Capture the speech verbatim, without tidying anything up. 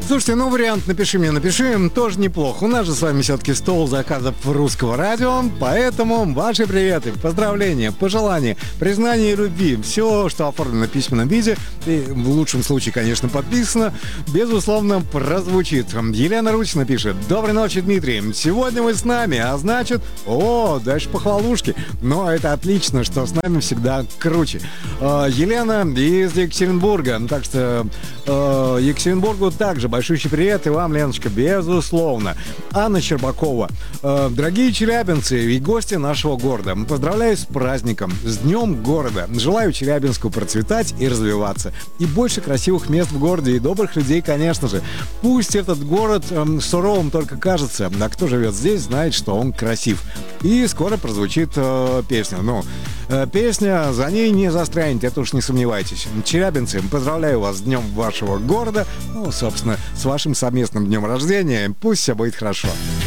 Слушайте, ну вариант «напиши мне, напиши» тоже неплохо. У нас же с вами все-таки стол заказов русского радио, поэтому ваши приветы, поздравления, пожелания, признания и любви, все, что оформлено в письменном виде, и в лучшем случае, конечно, подписано, безусловно, прозвучит. Елена Русина пишет: «Доброй ночи, Дмитрий. Сегодня вы с нами, а значит, о, дальше похвалушки. Но это отлично, что с нами всегда круче». Елена из Екатеринбурга, так что Екатеринбургу также большущий привет, и вам, Леночка, безусловно. Анна Щербакова. Дорогие челябинцы и гости нашего города, поздравляю с праздником, с Днем города. Желаю Челябинску процветать и развиваться. И больше красивых мест в городе, и добрых людей, конечно же. Пусть этот город э, суровым только кажется, а кто живет здесь, знает, что он красив. И скоро прозвучит э, песня. Ну, э, песня, за ней не застрянете, это уж не сомневайтесь. Челябинцы, поздравляю вас с Днем вашего города. Ну, собственно, с вашим совместным днем рождения. Пусть все будет хорошо.